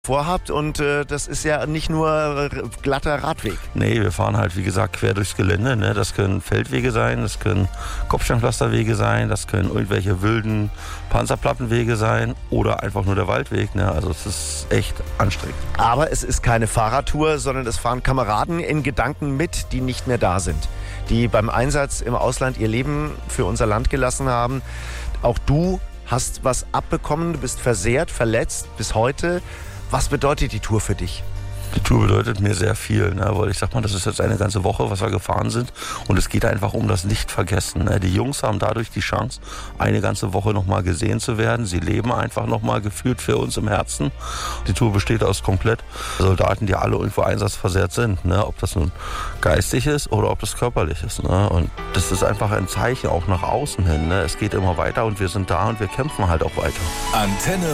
vorhabt und das ist ja nicht nur glatter Radweg. Nee, wir fahren halt wie gesagt quer durchs Gelände. Ne? Das können Feldwege sein, das können Kopfsteinpflasterwege sein, das können irgendwelche wilden Panzerplattenwege sein oder einfach nur der Waldweg. Ne? Also es ist echt anstrengend. Aber es ist keine Fahrradtour, sondern es fahren Kameraden in Gedanken mit, die nicht mehr da sind. Die beim Einsatz im Ausland ihr Leben für unser Land gelassen haben. Auch du hast was abbekommen, du bist versehrt, verletzt bis heute. Was bedeutet die Tour für dich? Die Tour bedeutet mir sehr viel, ne? Weil ich sag mal, das ist jetzt eine ganze Woche, was wir gefahren sind und es geht einfach um das Nicht-Vergessen. Ne? Die Jungs haben dadurch die Chance, eine ganze Woche nochmal gesehen zu werden. Sie leben einfach nochmal gefühlt für uns im Herzen. Die Tour besteht aus komplett Soldaten, die alle irgendwo einsatzversehrt sind. Ne? Ob das nun geistig ist oder ob das körperlich ist. Ne? Und das ist einfach ein Zeichen auch nach außen hin. Ne? Es geht immer weiter und wir sind da und wir kämpfen halt auch weiter. Antenne